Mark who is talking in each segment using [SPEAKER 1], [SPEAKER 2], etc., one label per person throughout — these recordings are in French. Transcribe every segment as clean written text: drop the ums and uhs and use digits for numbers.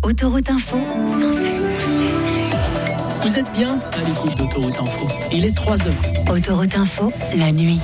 [SPEAKER 1] Autoroute Info, 107.
[SPEAKER 2] Vous êtes bien à l'écoute d'Autoroute Info. Il est 3h.
[SPEAKER 1] Autoroute Info, la nuit.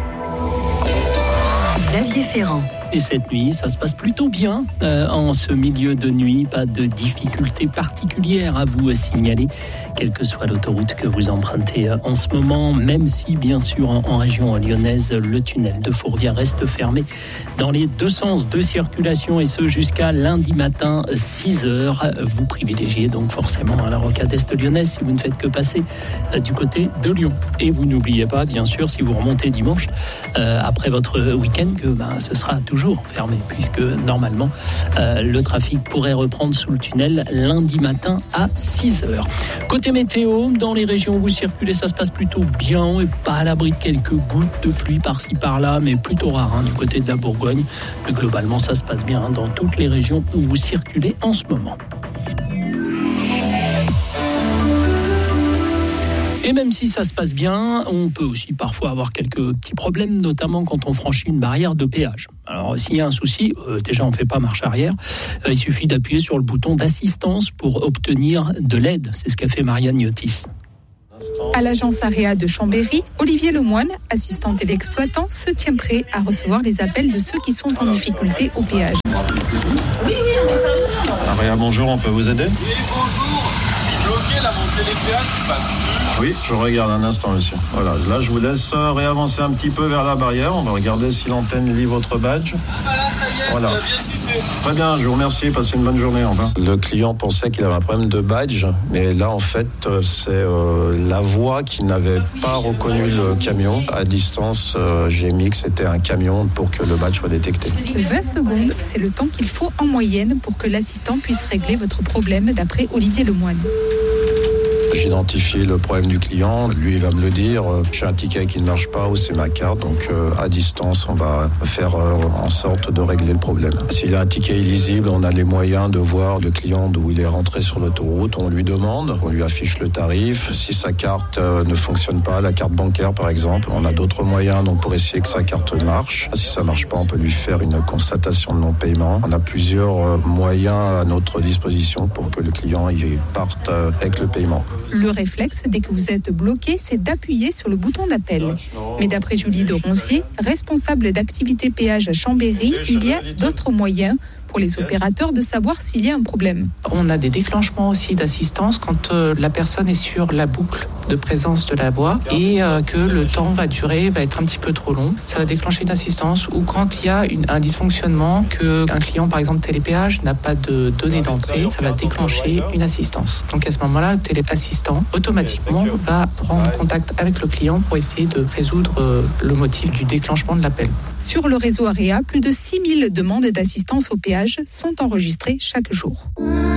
[SPEAKER 1] Xavier Ferrand.
[SPEAKER 2] Et cette nuit, ça se passe plutôt bien en ce milieu de nuit. Pas de difficultés particulières à vous signaler, quelle que soit l'autoroute que vous empruntez en ce moment, même si, bien sûr, en région lyonnaise, le tunnel de Fourvière reste fermé dans les deux sens de circulation, et ce jusqu'à lundi matin, 6h. Vous privilégiez donc forcément la rocade est lyonnaise si vous ne faites que passer du côté de Lyon. Et vous n'oubliez pas, bien sûr, si vous remontez dimanche, après votre week-end, que ce sera toujours fermé, puisque normalement le trafic pourrait reprendre sous le tunnel lundi matin à 6h. Côté météo, dans les régions où vous circulez, ça se passe plutôt bien, et pas à l'abri de quelques gouttes de pluie par-ci par-là, mais plutôt rare du côté de la Bourgogne. Mais globalement, ça se passe bien dans toutes les régions où vous circulez en ce moment. Et même si ça se passe bien, on peut aussi parfois avoir quelques petits problèmes, notamment quand on franchit une barrière de péage. Alors, s'il y a un souci, déjà on ne fait pas marche arrière, il suffit d'appuyer sur le bouton d'assistance pour obtenir de l'aide. C'est ce qu'a fait Marianne Yotis.
[SPEAKER 3] À l'agence Area de Chambéry, Olivier Lemoine, assistant téléexploitant, se tient prêt à recevoir les appels de ceux qui sont en difficulté au péage.
[SPEAKER 4] Area, bonjour, on peut vous aider ?
[SPEAKER 5] Oui, bonjour. Bloqué la montée des péages, qui passe plus.
[SPEAKER 4] Oui, je regarde un instant, monsieur. Voilà, là je vous laisse réavancer un petit peu vers la barrière. On va regarder si l'antenne lit votre badge. Voilà. Très bien, je vous remercie. Passez une bonne journée. Au revoir. Le client pensait qu'il avait un problème de badge, mais là en fait c'est la voix qui n'avait pas reconnu le camion. À distance, j'ai mis que c'était un camion pour que le badge soit détecté.
[SPEAKER 3] 20 secondes, c'est le temps qu'il faut en moyenne pour que l'assistant puisse régler votre problème, d'après Olivier Lemoine.
[SPEAKER 4] J'identifie le problème du client, lui il va me le dire, j'ai un ticket qui ne marche pas ou c'est ma carte, donc à distance on va faire en sorte de régler le problème. S'il a un ticket illisible, on a les moyens de voir le client d'où il est rentré sur l'autoroute, on lui demande, on lui affiche le tarif. Si sa carte ne fonctionne pas, la carte bancaire par exemple, on a d'autres moyens donc pour essayer que sa carte marche. Si ça marche pas, on peut lui faire une constatation de non-paiement. On a plusieurs moyens à notre disposition pour que le client il parte avec le paiement.
[SPEAKER 3] Le réflexe, dès que vous êtes bloqué, c'est d'appuyer sur le bouton d'appel. Mais d'après Julie de Ronzier, responsable d'activité péage à Chambéry, il y a d'autres moyens pour les opérateurs de savoir s'il y a un problème.
[SPEAKER 6] On a des déclenchements aussi d'assistance quand la personne est sur la boucle de présence de la voie et que le temps va être un petit peu trop long. Ça va déclencher une assistance, ou quand il y a un dysfonctionnement, qu'un client par exemple télépéage n'a pas de données d'entrée, ça va déclencher une assistance. Donc à ce moment-là, le téléassistant automatiquement va prendre contact avec le client pour essayer de résoudre le motif du déclenchement de l'appel.
[SPEAKER 3] Sur le réseau Area, plus de 6000 demandes d'assistance au péage sont enregistrées chaque jour.